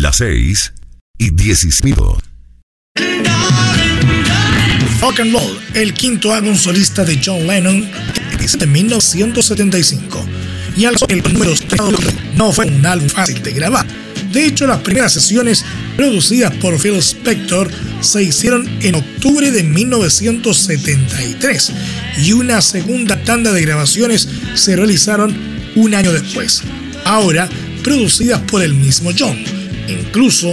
Las 6:17. Rock and Roll, el quinto álbum solista de John Lennon, de 1975. Y el número no fue un álbum fácil de grabar. De hecho, las primeras sesiones producidas por Phil Spector se hicieron en octubre de 1973 y una segunda tanda de grabaciones se realizaron un año después, ahora producidas por el mismo John. Incluso